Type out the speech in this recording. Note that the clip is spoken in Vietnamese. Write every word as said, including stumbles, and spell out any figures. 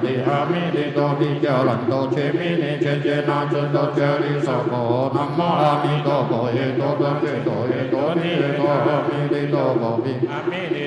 地阿弥地多地教兰多切弥尼切切那真多切利娑婆南无阿弥陀佛耶多多切多耶多尼耶多阿弥地多佛比阿弥地